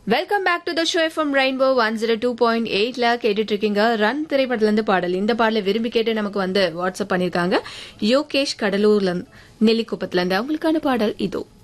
Welcome back to the show FM rainbow 102.8ல கேட்டுட்டு இருக்கீங்க. Run திரைப்படத்துல இருந்து பாடல். இந்த பாடலை விரும்பி கேட்டு நமக்கு வந்து வாட்ஸ்அப் பண்ணிருக்காங்க யோகேஷ் கடலூர்ல நெல்லிக்குப்பத்துல இருந்து. அவங்களுக்கான பாடல் இதோ.